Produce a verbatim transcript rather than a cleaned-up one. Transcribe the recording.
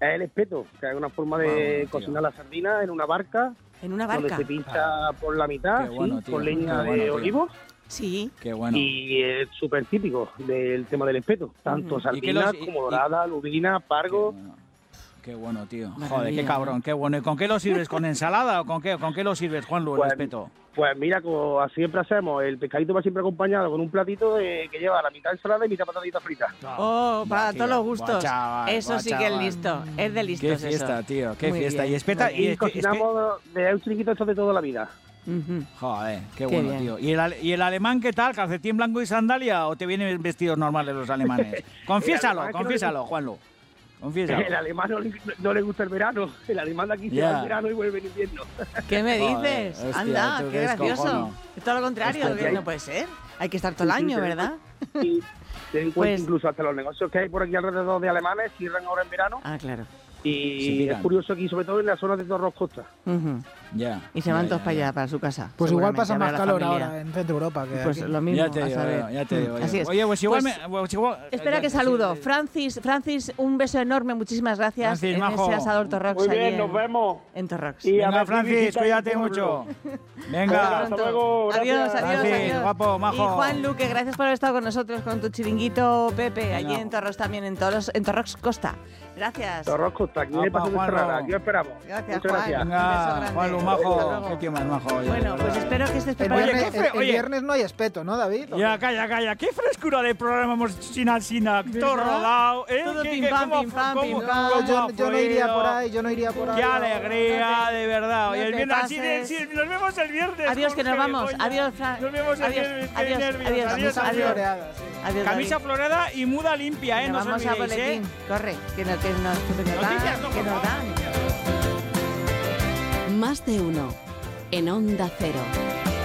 Es el espeto, que es una forma de Wow, cocinar la sardina en una barca. En una Donde barca. se pincha por la mitad, Qué bueno, sí, tío, con leña qué bueno, de tío. olivos. Sí. Qué bueno. Y es súper típico del tema del espeto. Tanto Ujú. sardinas ¿Y qué los- y- como y- dorada, lubina, Qué pargo. bueno. Qué bueno, tío. Maravilla. Joder, qué cabrón, qué bueno. ¿Y con qué lo sirves? ¿Con ensalada o con qué? ¿Con qué lo sirves, Juanlu, el Pues, espeto? pues mira, como así siempre hacemos, el pescadito va siempre acompañado con un platito de- que lleva la mitad ensalada y mitad patatita frita. Oh, Buah, para tío. todos los Buah, gustos. chaval, Eso buah, sí que es chaval. listo. Es de listos Qué fiesta, eso. tío, qué Muy fiesta. bien. Y espeta, y Y es que, es que- cocinamos de un chiringuito esto de toda la vida. Ujú. Joder, qué Qué bueno, bien. tío. ¿Y el, ale- ¿Y el alemán qué tal? ¿Calcetín blanco y sandalia o te vienen vestidos normales los alemanes? Confiésalo, alemán es que no le confiésalo, gusta. Juanlu. Confiésalo. El alemán no le, no le gusta el verano. El alemán de aquí se Ya. va en verano y vuelve en invierno. ¿Qué me Joder, dices? hostia, Anda, tú qué qué gracioso. descojono. Es todo lo contrario, Hostia, que tío. no puede ser. Hay que estar todo el Sí, sí, año, tenemos- ¿verdad? Y ten en cuenta Pues- incluso hasta los negocios que hay por aquí alrededor de alemanes cierran ahora en verano. Ah, claro. Se Y piran. es curioso aquí, sobre todo en la zona de Torros Costa. Ujú. Ya. Y se van ya, todos ya, para ya. allá, para su casa. Pues igual seguramente, pasa a ver más a la calor familia. ahora en Centro Europa que Pues aquí. lo mismo, Ya te a digo, saber. ya te digo. Así ya. es. Oye, pues igual Pues, me... pues igual- Espera ya- que sí, saludo. sí. Francis, Francis, un beso enorme, muchísimas gracias Francis, en majo. ese asador Torrox Muy allí bien, en, nos vemos. en Torrox. Y a Venga, ver si Francis, visitáis cuídate el pueblo. mucho. Hasta Venga. Hasta luego, Adiós, gracias. adiós, Francis, adiós. guapo, majo. Y Juan Luque, gracias por haber estado con nosotros con tu chiringuito Pepe, allí Venga. en Torrox también, en Torrox, en Torrox Costa. Gracias. Torros Costa, aquí Apa, me paso de Juanro. cerrada. Aquí os esperamos. Gracias, Muchas Juan. gracias. Un beso Venga, grande. Juanlu, Hasta majo. luego. Qué tío más majo. oye, de Bueno, pues verdad. espero que estés El Oye, preparado. viernes, qué fre- el oye. viernes no hay espeto, ¿no, David? Ya, calla, calla. Qué frescura de programa hemos sin al sin todo rodado. ¿eh? Todo ¿Qué- pim qué- pam, cómo pim fue- pam, cómo- pim cómo pam. Yo, ha yo, yo no iría fluido? por ahí, yo no iría por ahí. Qué alegría, de verdad. No Y el te viernes, así de- pases. sí, nos vemos el viernes. Adiós, que nos Jorge, vamos. coño. Adiós, Fran. Nos vemos el Adiós, viernes. Qué adiós, nervios. adiós, Adiós, Camisa adiós. floreada, sí. Adiós, Camisa David. florada y muda limpia, ¿eh? Venga, No os vamos a olvidéis, ¿eh? boletín. Corre, que, no, que nos, que nos Noticias, dan. no, Que por nos favor. dan. Más de uno. En Onda Cero.